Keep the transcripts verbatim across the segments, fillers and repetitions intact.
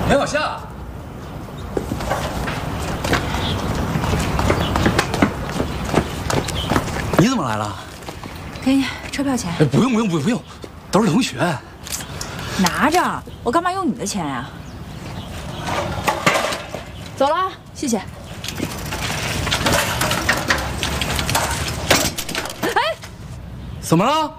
梁小夏，你怎么来了？ 给你车票钱。 哎，不用不用不用不用，都是同学。 拿着，我干嘛用你的钱呀？走了，谢谢。哎， 怎么了？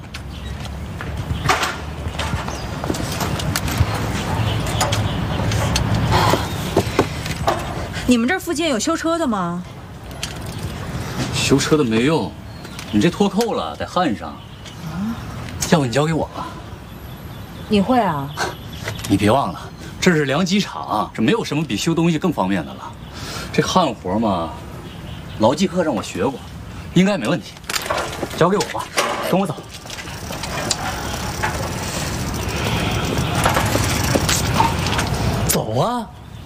你们这儿附近有修车的吗？ 修车的没用，你这脱扣了得焊上。啊，要不你交给我吧。 你会啊？ 你别忘了，这是良机厂，这没有什么比修东西更方便的了。这焊活嘛，劳技课让我学过，应该没问题。交给我吧，跟我走。走啊！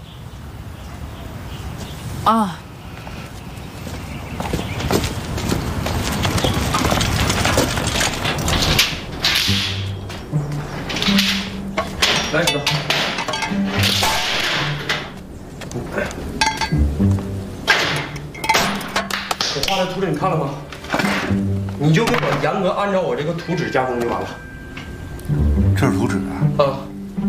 啊， 来，石头。我画的图纸你看了吗？你就给我严格按照我这个图纸加工就完了。 这是图纸啊！ 啊！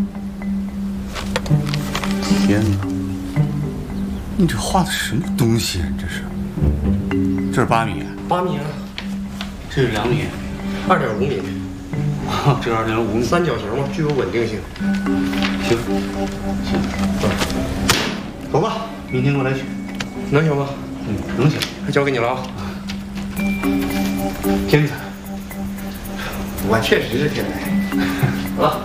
天哪！ 你这画的什么东西啊？这是，这是八米， 八米啊， 这是两米， 二点五米， 这是二点五米， 三角形嘛，具有稳定性。 行，行，走，走吧，明天过来取， 能行吗？ 嗯，能行， 那交给你了啊。 天才， 我确实是天才。 走了。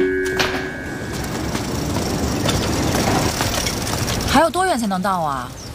还有多远才能到啊？